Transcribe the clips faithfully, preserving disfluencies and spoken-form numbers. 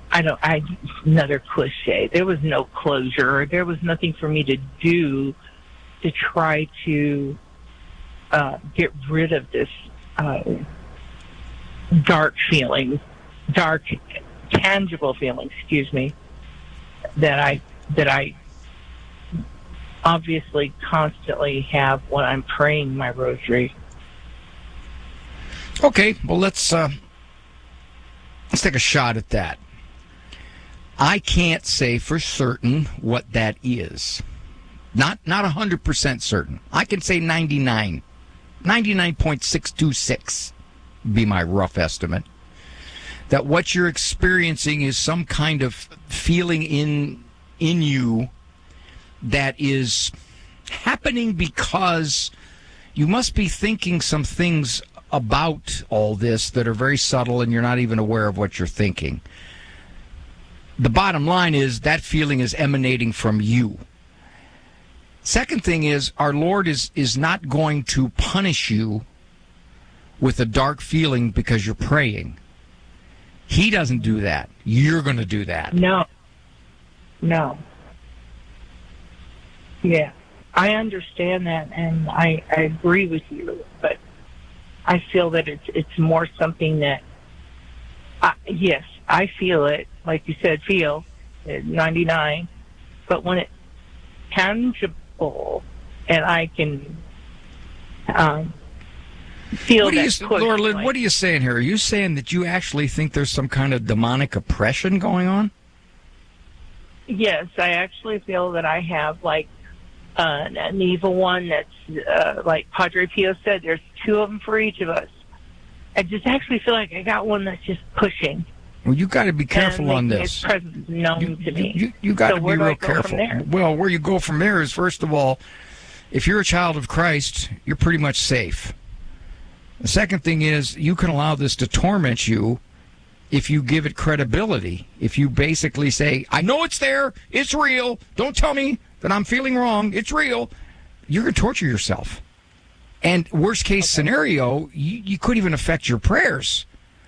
I don't, I, another cliche. There was no closure. There was nothing for me to do to try to uh, get rid of this uh, dark feeling, dark, tangible feeling, excuse me, that I, that I obviously constantly have when I'm praying my rosary. Okay, well, let's, uh, let's take a shot at that. I can't say for certain what that is. Not not one hundred percent certain. I can say ninety-nine. ninety-nine point six two six would be my rough estimate. That what you're experiencing is some kind of feeling in in you that is happening because you must be thinking some things about all this that are very subtle and you're not even aware of what you're thinking. The bottom line is that feeling is emanating from you. Second thing is, our Lord is, is not going to punish you with a dark feeling because you're praying. He doesn't do that. You're going to do that. No. No. Yeah. I understand that, and I, I agree with you, but I feel that it's it's more something that, uh, yes, I feel it, like you said, feel, at ninety-nine, but when it's tangible and I can um, feel what that you, push. Laura Lynn, like, what are you saying here? Are you saying that you actually think there's some kind of demonic oppression going on? Yes, I actually feel that I have, like, uh, an evil one that's, uh, like Padre Pio said, there's two of them for each of us. I just actually feel like I got one that's just pushing. Well, you got to be careful on this. His presence known you, to me. You, you, you got to so be real careful. Well, where you go from there is, first of all, if you're a child of Christ, you're pretty much safe. The second thing is, you can allow this to torment you if you give it credibility. If you basically say, I know it's there, it's real, don't tell me that I'm feeling wrong, it's real, you're going to torture yourself. And worst case okay. scenario, you, you could even affect your prayers.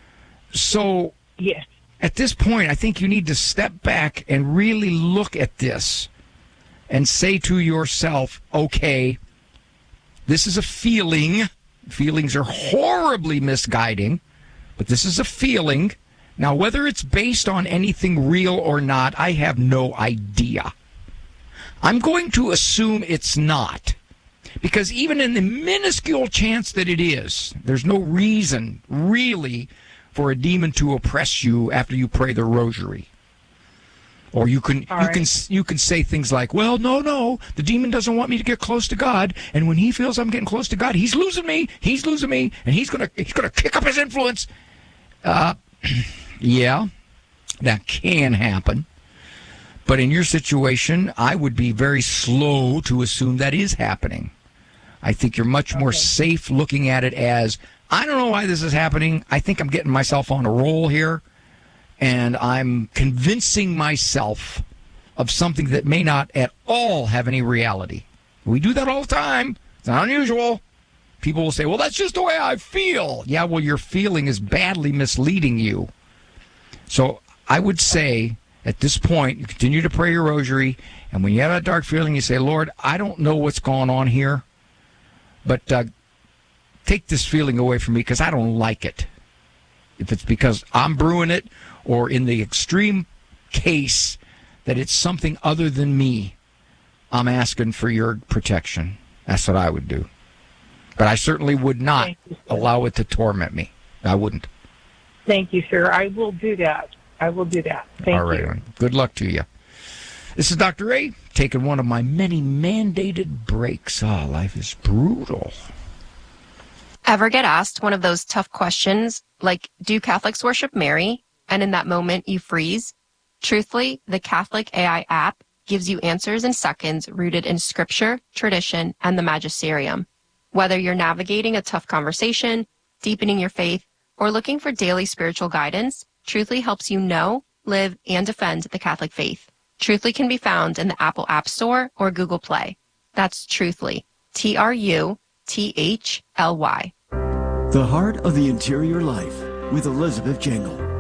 So yes. At this point, I think you need to step back and really look at this and say to yourself, okay, this is a feeling. Feelings are horribly misguiding, but this is a feeling. Now, whether it's based on anything real or not, I have no idea. I'm going to assume it's not, because even in the minuscule chance that it is, there's no reason, really, for a demon to oppress you after you pray the rosary. Or you can All you right. can you can say things like, well, no, no, the demon doesn't want me to get close to God, and when he feels I'm getting close to God, he's losing me, he's losing me, and he's gonna he's gonna kick up his influence. Uh, yeah, that can happen. But in your situation, I would be very slow to assume that is happening. I think you're much more okay. safe looking at it as, I don't know why this is happening. I think I'm getting myself on a roll here, and I'm convincing myself of something that may not at all have any reality. We do that all the time. It's not unusual. People will say, well, that's just the way I feel. Yeah, well, your feeling is badly misleading you. So I would say, at this point, you continue to pray your rosary, and when you have that dark feeling, you say, Lord, I don't know what's going on here, but uh, take this feeling away from me because I don't like it. If it's because I'm brewing it, or in the extreme case that it's something other than me, I'm asking for your protection. That's what I would do. But I certainly would not you, allow it to torment me. I wouldn't. Thank you, sir. I will do that. I will do that. Thank All right. you. Good luck to you. This is Doctor Ray, taking one of my many mandated breaks. Oh, life is brutal. Ever get asked one of those tough questions, like, do Catholics worship Mary? And in that moment, you freeze? Truthfully, the Catholic A I app gives you answers in seconds rooted in scripture, tradition, and the magisterium. Whether you're navigating a tough conversation, deepening your faith, or looking for daily spiritual guidance, Truthly helps you know, live, and defend the Catholic faith. Truthly can be found in the Apple App Store or Google Play. That's Truthly. T R U T H L Y. The Heart of the Interior Life with Elizabeth Jangle.